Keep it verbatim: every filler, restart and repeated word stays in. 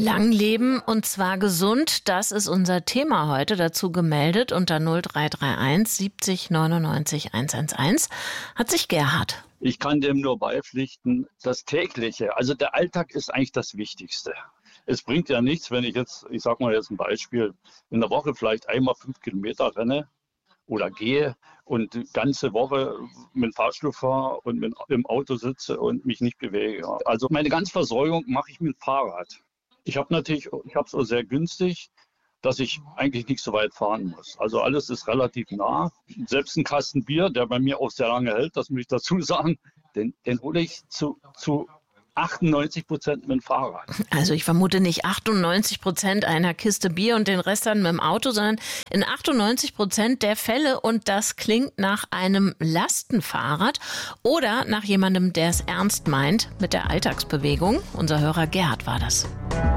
Lang leben und zwar gesund, das ist unser Thema heute. Dazu gemeldet unter null drei drei eins siebzig neunundneunzig hundertzehn hat sich Gerhard. Ich kann dem nur beipflichten, das Tägliche, also der Alltag ist eigentlich das Wichtigste. Es bringt ja nichts, wenn ich jetzt, ich sage mal jetzt ein Beispiel, in der Woche vielleicht einmal fünf Kilometer renne oder gehe und die ganze Woche mit dem Fahrstuhl fahre und mit im Auto sitze und mich nicht bewege. Also meine ganze Versorgung mache ich mit dem Fahrrad. Ich habe natürlich, ich habe es auch sehr günstig, dass ich eigentlich nicht so weit fahren muss. Also alles ist relativ nah. Selbst ein Kasten Bier, der bei mir auch sehr lange hält, das muss ich dazu sagen, den, den hole ich zu, zu achtundneunzig Prozent mit dem Fahrrad. Also ich vermute nicht achtundneunzig Prozent einer Kiste Bier und den Rest dann mit dem Auto, sondern in achtundneunzig Prozent der Fälle, und das klingt nach einem Lastenfahrrad oder nach jemandem, der es ernst meint mit der Alltagsbewegung. Unser Hörer Gerhard war das.